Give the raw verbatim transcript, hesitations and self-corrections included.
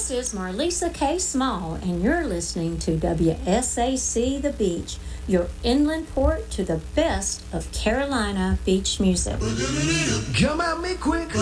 This is Marlisa K. Small, and you're listening to W S A C The Beach, your inland port to the best of Carolina beach music. Come at me quick.